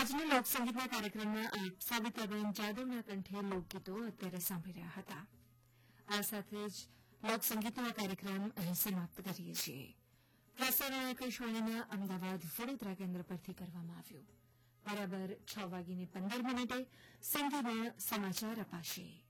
આજના લોકસંગીતના કાર્યક્રમમાં આપ સાવિત્રાબેન જાદવના કંઠે લોકગીતો અત્યારે સાંભળી રહ્યા હતા. આ સાથે જ લોકસંગીતનો આ કાર્યક્રમ અહીં સમાપ્ત કરીએ છીએ. પ્રસારણ આકાશવાણીના અમદાવાદ વડોદરા કેન્દ્ર પરથી કરવામાં આવ્યું. બરાબર 6:15 સંધ્યાના સમાચાર અપાશે.